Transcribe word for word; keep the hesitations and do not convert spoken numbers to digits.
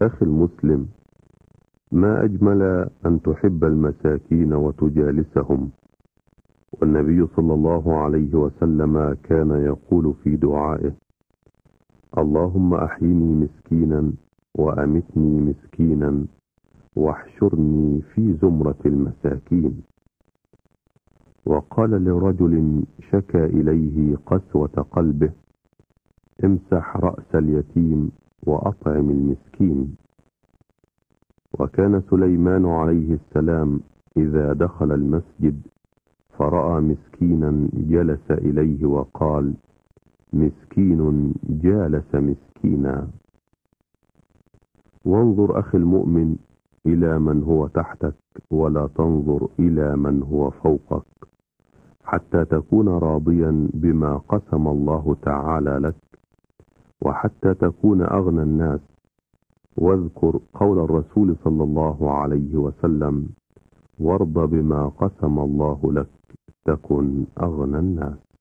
أخي المسلم، ما أجمل أن تحب المساكين وتجالسهم. والنبي صلى الله عليه وسلم كان يقول في دعائه: اللهم أحيني مسكينا وأمتني مسكينا واحشرني في زمرة المساكين. وقال لرجل شكى إليه قسوة قلبه: امسح رأس اليتيم وأطعم المسكين. وكان سليمان عليه السلام إذا دخل المسجد فرأى مسكينا جلس إليه وقال: مسكين جالس مسكينا. وانظر أخي المؤمن إلى من هو تحتك ولا تنظر إلى من هو فوقك، حتى تكون راضيا بما قسم الله تعالى لك، وحتى تكون أغنى الناس. واذكر قول الرسول صلى الله عليه وسلم: وارض بما قسم الله لك تكن أغنى الناس.